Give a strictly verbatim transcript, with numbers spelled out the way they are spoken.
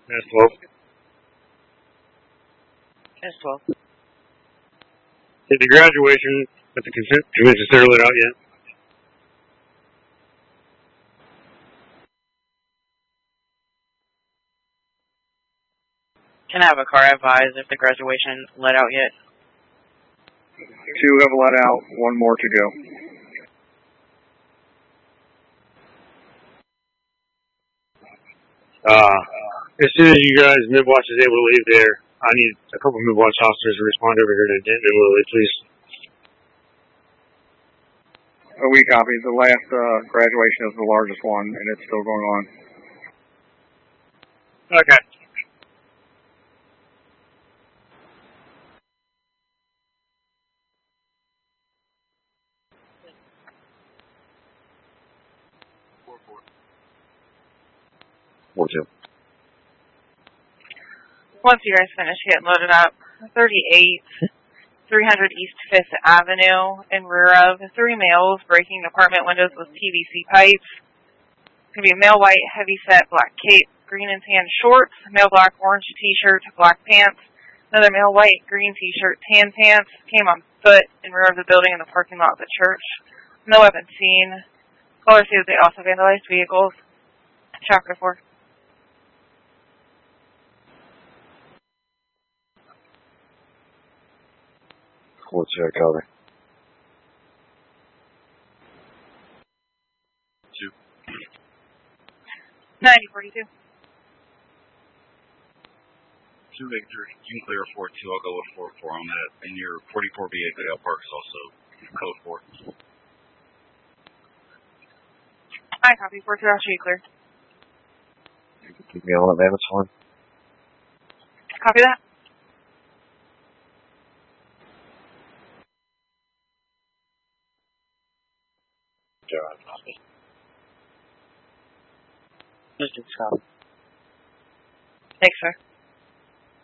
That's twelve. That's twelve. Did the graduation at the convention center let out yet? Can I have a car advise if the graduation let out yet? Two have let out, one more to go. Uh, as soon as you guys, Midwatch is able to leave there, I need a couple of Midwatch officers to respond over here to Denton and Lily, please. Uh, we copy. The last uh, graduation is the largest one, and it's still going on. Okay. Four two. Once you guys finish getting loaded up, thirty-eight, three hundred East Fifth Avenue, in rear of three males breaking apartment windows with P V C pipes. It's going to be a male white, heavy-set black cape, green and tan shorts, male black orange t-shirt, black pants, another male white, green t-shirt, tan pants, came on foot in rear of the building in the parking lot of the church. No weapon seen. Caller says they also vandalized vehicles. Chapter four. Four two, cover. Two. ninety forty-two. Two Victor, you can clear four two. I'll go with four four on that. And your forty-four B A Goodale Park is also code four. I copy four two. I'll show you clear. You can keep me on it, man. It's fine. Copy that. God, copy. Just do so. Thanks, sir.